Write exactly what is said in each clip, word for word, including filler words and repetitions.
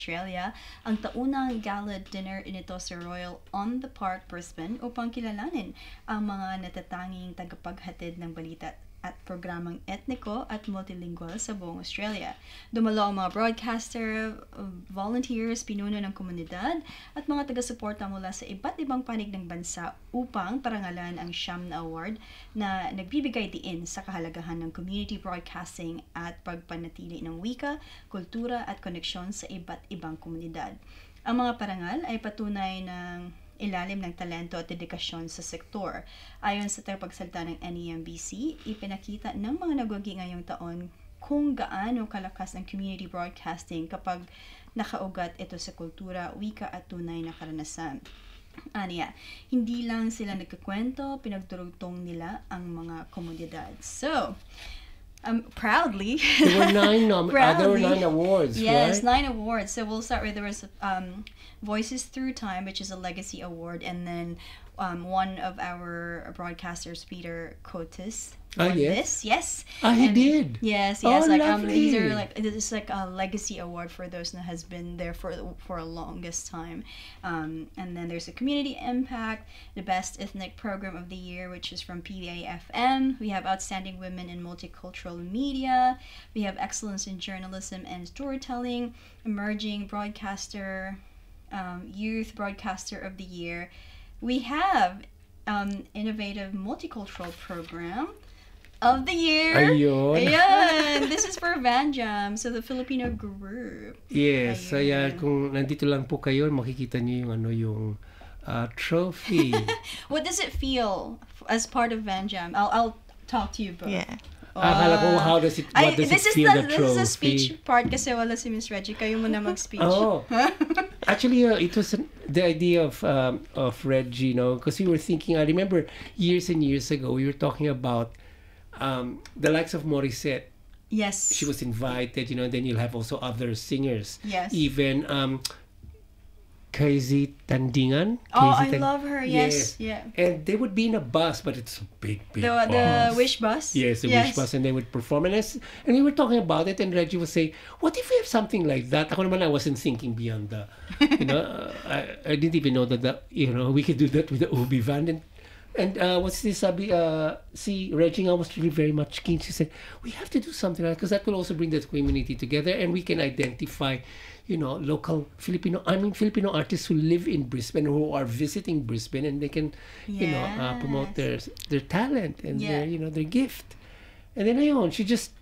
Australia, ang taunang gala dinner nito sa Royal on the Park, Brisbane upang kilalanin ang mga natatanging tagapaghatid ng balita at programang etniko at multilingual sa buong Australia. Dumalo ang mga broadcaster, volunteers, pinuno ng komunidad at mga taga-suporta mula sa iba't ibang panig ng bansa upang parangalan ang siyam na award na nagbibigay diin sa kahalagahan ng community broadcasting at pagpanatili ng wika, kultura at koneksyon sa iba't ibang komunidad. Ang mga parangal ay patunay ng ilalim ng talento at dedikasyon sa sektor. Ayon sa tagapagsalita ng N E M B C, ipinakita ng mga nagwagi ngayong taon kung gaano kalakas ng community broadcasting kapag nakaugat ito sa kultura, wika at tunay na karanasan. Aniya, hindi lang sila nagkakwento, pinagdurugtong nila ang mga komunidad. So, Um, proudly. There were nine nom- uh, there were proudly, nine awards, yes, right? nine awards. So we'll start with there was um, Voices Through Time, which is a legacy award, and then um, one of our broadcasters, Peter Cotis. Ah, won yes? This, yes. Ah, he And- did? Yes, Oh, yes. like um, these are lovely. like this is like a legacy award for those that has been there for for a longest time. Um, and then there's a community impact, the best ethnic program of the year, which is from P A F M. We have outstanding women in multicultural media. We have excellence in journalism and storytelling, emerging broadcaster, um, youth broadcaster of the year. We have um, innovative multicultural program of the year. Ayun. Ayan. This is for Van Jam, so the Filipino group. Yes, Ayun. kaya kung nandito lang po kayo, makikita niyo yung ano yung uh, trophy. What does it feel as part of Van Jam? I'll I'll talk to you both. Yeah. Akala ko, how does it, Ay, what does this it is feel, the, the this is a trophy? speech part kasi wala si Miss Reggie. Kayo muna mag-speech. Oh. Actually, uh, it was an, the idea of um, of Reggie, you know, because we were thinking, I remember years and years ago, we were talking about um, the likes of Morissette. Yes. She was invited, you know, then you'll have also other singers. Yes. Even um, Casey Tandingan. Oh, Casey I Tan- love her. Yes. Yeah. And they would be in a bus, but it's a big, big The bus. the Wish Bus. Yes, the yes. Wish Bus, and they would perform. And, as, and we were talking about it, and Reggie would say, what if we have something like that? Ako naman, I wasn't thinking beyond the, you know, uh, I, I didn't even know that, the, you know, we could do that with the Obi Van. And, and uh, what's this, Sabi, uh, see, Reggie was really very much keen. She said, we have to do something like that, because that will also bring the community together, and we can identify, you know, local Filipino, I mean, Filipino artists who live in Brisbane, who are visiting Brisbane, and they can, you know, uh, promote their their talent and Yeah. their, you know, their gift. And then ayun, she just,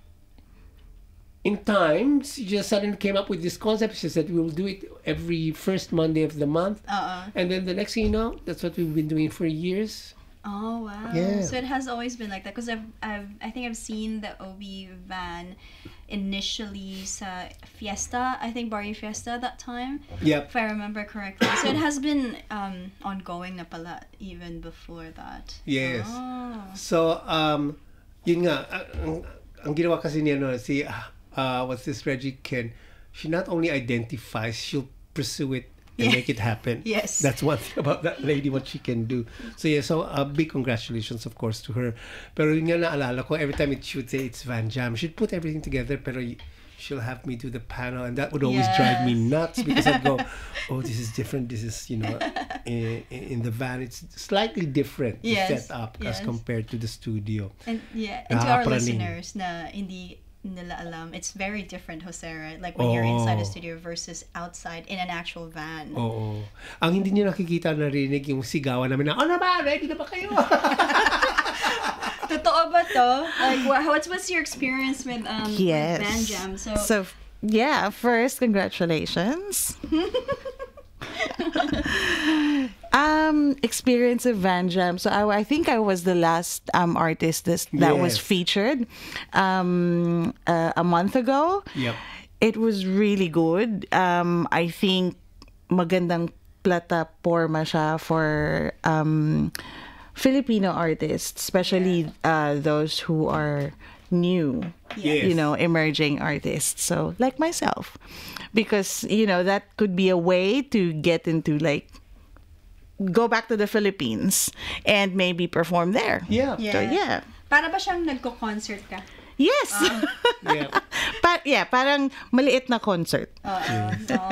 in time, she just suddenly came up with this concept. She said, we'll do it every first Monday of the month. Uh-uh. And then the next thing you know, that's what we've been doing for years. Oh wow! Yeah. So it has always been like that because I've, I've, I think I've seen the Obi Van initially sa Fiesta. I think Barrio Fiesta that time, Yep. if I remember correctly. So it has been um, ongoing na pala even before that. Yes. Oh. So, um, yun nga, uh, ang, ang ginawa kasi niya, no, si, uh, what's this, Reggie Ken, she not only identifies, she'll pursue it and Yeah. make it happen. Yes. That's one thing about that lady, what she can do. So, yeah, so uh, big congratulations, of course, to her. Pero yun nga naalala ko, every time it should say it's Van Jam, she'd put everything together, pero y- she'll have me do the panel, and that would always drive me Yes. nuts because I'd go, oh, this is different. This is, you know, in, in the van, it's slightly different the Yes, setup as yes. compared to the studio. And yeah, and to our Nakakapraning. listeners na hindi nila alam, it's very different, Jose, right? Like when you're inside a Oh. studio versus outside in an actual van. Oo. Ang hindi niyo nakikita, narinig yung sigawan namin na, oh naman, ready na ba kayo? Totoo ba to? Like, what, what's what's your experience with um Yes. with Van Jam? So, So, yeah, first, congratulations. um, experience of Van Jam. So I, I think I was the last um artist this, that was Yes. featured um uh, a month ago. Yep. It was really good. Um, I think magandang plataforma siya for um Filipino artists, especially uh, those who are new, Yes. you know, emerging artists. So, like myself, because, you know, that could be a way to get into, like, go back to the Philippines and maybe perform there. Yeah. So, yeah. para ba siyang nagko-concert ka? Yes. Yeah. pa- yeah, parang maliit na concert. Oo. So,